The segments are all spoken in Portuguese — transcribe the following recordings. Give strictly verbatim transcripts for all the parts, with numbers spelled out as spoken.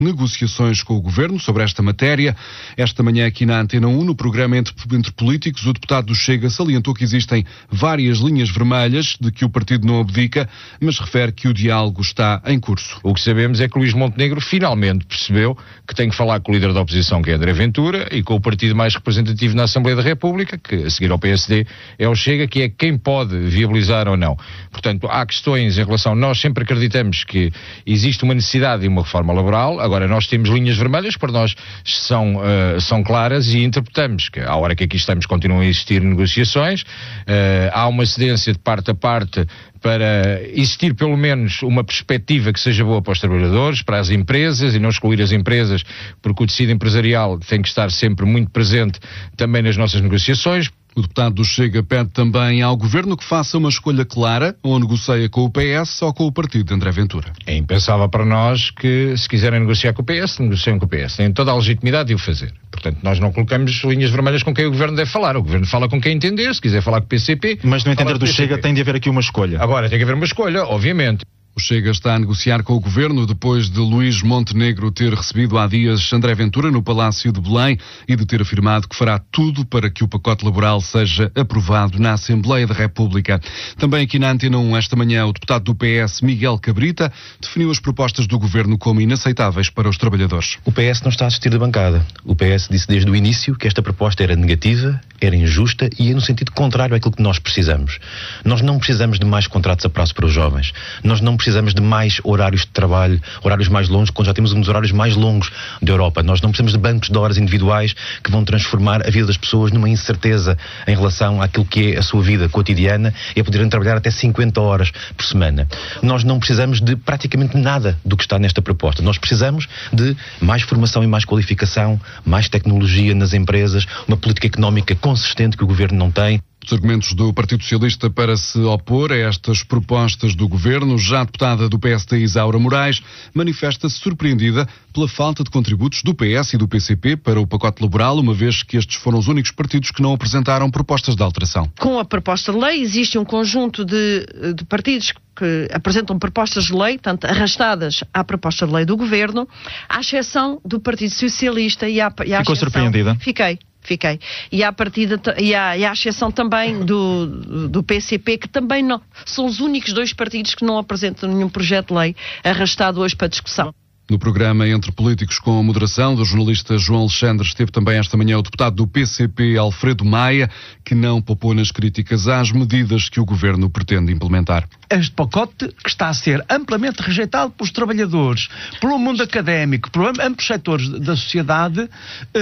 negociações com o Governo sobre esta matéria. Esta manhã aqui na Antena um, no programa Entre, Entre Políticos, o deputado do Chega salientou que existem várias linhas vermelhas de que o partido não abdica, mas refere que o diálogo está em curso. O que sabemos é que Luís Montenegro finalmente percebeu que tem que falar com o líder da oposição, que é André Ventura, e com o partido mais representativo na Assembleia da República, que a seguir ao P S D é o Chega, que é quem pode viabilizar ou não. Portanto, há questões em relação... Nós sempre acreditamos que existe uma necessidade de uma reforma laboral. Agora, nós temos linhas vermelhas, para nós são, uh, são claras, e interpretamos que, à hora que aqui estamos, continuam a existir negociações, uh, há uma cedência de parte a parte para existir pelo menos uma perspectiva que seja boa para os trabalhadores, para as empresas, e não excluir as empresas, porque o tecido empresarial tem que estar sempre muito presente também nas nossas negociações. O deputado do Chega pede também ao Governo que faça uma escolha clara, ou negocia com o P S ou com o partido de André Ventura. É impensável para nós que, se quiserem negociar com o P S, negociem com o P S. Têm toda a legitimidade de o fazer. Portanto, nós não colocamos linhas vermelhas com quem o Governo deve falar. O Governo fala com quem entender, se quiser falar com o P C P... Mas no entender do Chega tem de haver aqui uma escolha. Agora, tem que haver uma escolha, obviamente. O Chega está a negociar com o Governo depois de Luís Montenegro ter recebido há dias André Ventura no Palácio de Belém e de ter afirmado que fará tudo para que o pacote laboral seja aprovado na Assembleia da República. Também aqui na Antena um, esta manhã, o deputado do P S, Miguel Cabrita, definiu as propostas do Governo como inaceitáveis para os trabalhadores. O P S não está a assistir da bancada. O P S disse desde o início que esta proposta era negativa, era injusta e ia no sentido contrário àquilo que nós precisamos. Nós não precisamos de mais contratos a prazo para os jovens. Nós não precisamos de mais horários de trabalho, horários mais longos, quando já temos um dos horários mais longos da Europa. Nós não precisamos de bancos de horas individuais que vão transformar a vida das pessoas numa incerteza em relação àquilo que é a sua vida cotidiana e a poderem trabalhar até cinquenta horas por semana. Nós não precisamos de praticamente nada do que está nesta proposta. Nós precisamos de mais formação e mais qualificação, mais tecnologia nas empresas, uma política económica consistente que o Governo não tem. Os argumentos do Partido Socialista para se opor a estas propostas do Governo. Já a deputada do P S D, Isaura Moraes, manifesta-se surpreendida pela falta de contributos do P S e do P C P para o pacote laboral, uma vez que estes foram os únicos partidos que não apresentaram propostas de alteração. Com a proposta de lei, existe um conjunto de, de partidos que apresentam propostas de lei, tanto arrastadas à proposta de lei do Governo, à exceção do Partido Socialista e à, e à Ficou exceção... surpreendida? Fiquei. Fiquei. E à partida, e à, e à exceção também do, do P C P, que também não, são os únicos dois partidos que não apresentam nenhum projeto de lei arrastado hoje para discussão. No programa Entre Políticos com a moderação do jornalista João Alexandre, esteve também esta manhã o deputado do P C P, Alfredo Maia, que não poupou nas críticas às medidas que o Governo pretende implementar. Este pacote, que está a ser amplamente rejeitado pelos trabalhadores, pelo mundo académico, por amplos setores da sociedade, uh,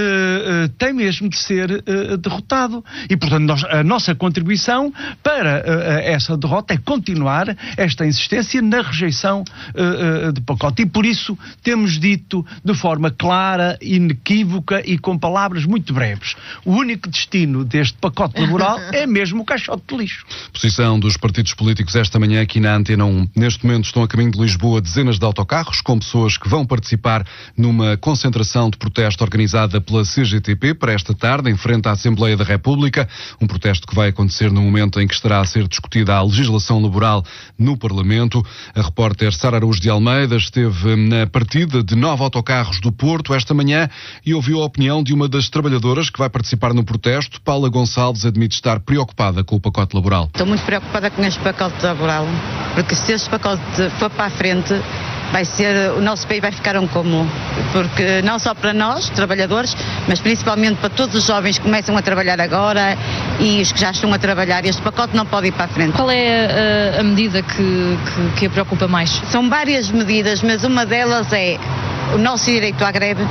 uh, tem mesmo de ser uh, derrotado. E, portanto, nós, a nossa contribuição para uh, essa derrota é continuar esta insistência na rejeição uh, uh, do pacote. E, por isso, temos dito de forma clara, inequívoca e com palavras muito breves: o único destino deste pacote laboral é mesmo o caixote de lixo. Posição dos partidos políticos esta manhã aqui na Antena um. Neste momento estão a caminho de Lisboa dezenas de autocarros com pessoas que vão participar numa concentração de protesto organizada pela C G T P para esta tarde, em frente à Assembleia da República. Um protesto que vai acontecer no momento em que estará a ser discutida a legislação laboral no Parlamento. A repórter Sara Araújo de Almeida esteve na partida de nove autocarros do Porto esta manhã e ouviu a opinião de uma das trabalhadoras que vai participar no protesto. Paula Gonçalves admite estar preocupada com o pacote laboral. Estou muito preocupada com este pacote laboral, porque se este pacote for para a frente, vai ser, o nosso país vai ficar um comum, porque não só para nós, trabalhadores, mas principalmente para todos os jovens que começam a trabalhar agora e os que já estão a trabalhar, este pacote não pode ir para a frente. Qual é a, a medida que, que, que a preocupa mais? São várias medidas, mas uma delas é o nosso direito à greve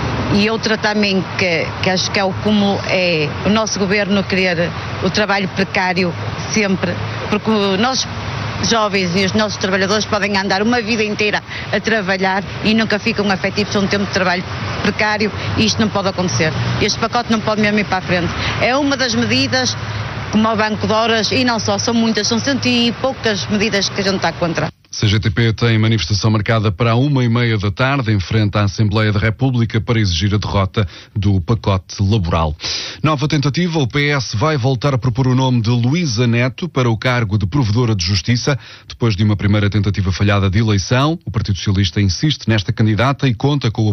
e outra também que, que acho que é o cúmulo, é o nosso governo querer o trabalho precário sempre, porque nós jovens e os nossos trabalhadores podem andar uma vida inteira a trabalhar e nunca ficam afetivos a um tempo de trabalho precário e isto não pode acontecer. Este pacote não pode mesmo ir para a frente. É uma das medidas, como o banco de horas, e não só, são muitas, são cento e poucas medidas que a gente está contra. C G T P tem manifestação marcada para a uma e meia da tarde em frente à Assembleia da República para exigir a derrota do pacote laboral. Nova tentativa, o P S vai voltar a propor o nome de Luísa Neto para o cargo de Provedora de Justiça. Depois de uma primeira tentativa falhada de eleição, o Partido Socialista insiste nesta candidata e conta com o